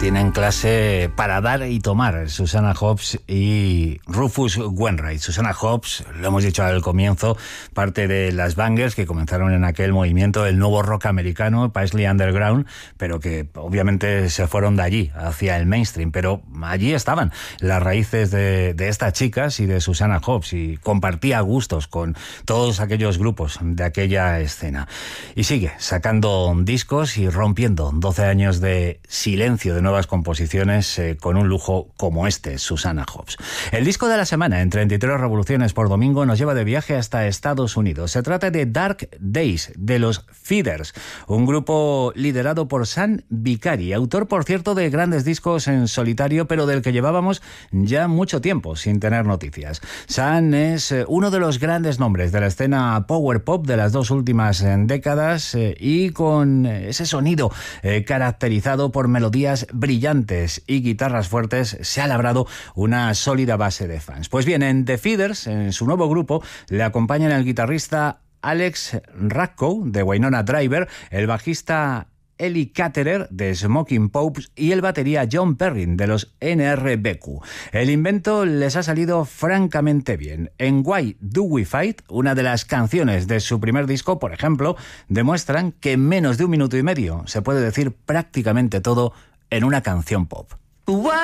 Tienen clase para dar y tomar Susanna Hoffs y Rufus Wainwright. Susanna Hoffs, lo hemos dicho al comienzo, parte de las bangers que comenzaron en aquel movimiento, el nuevo rock americano, Paisley Underground, pero que obviamente se fueron de allí, hacia el mainstream. Pero allí estaban las raíces de estas chicas y de Susanna Hoffs, y compartía gustos con todos aquellos grupos de aquella escena. Y sigue sacando discos y rompiendo 12 años de silencio, de nuevas composiciones, con un lujo como este, Susanna Hoffs. El disco de la semana, en 33 revoluciones por domingo, nos lleva de viaje hasta Estados Unidos. Se trata de Dark Days, de los Feeders, un grupo liderado por Sam Vicari, autor, por cierto, de grandes discos en solitario, pero del que llevábamos ya mucho tiempo sin tener noticias. Sam es uno de los grandes nombres de la escena power pop de las dos últimas décadas, y con ese sonido caracterizado por melodías brillantes y guitarras fuertes, se ha labrado una sólida base de fans. Pues bien, en The Feeders, en su nuevo grupo, le acompañan el guitarrista Alex Racco, de Winona Driver, el bajista Eli Caterer, de Smoking Popes, y el batería John Perrin, de los NRBQ. El invento les ha salido francamente bien. En Why Do We Fight, una de las canciones de su primer disco, por ejemplo, demuestran que en menos de 1 minuto y medio se puede decir prácticamente todo en una canción pop.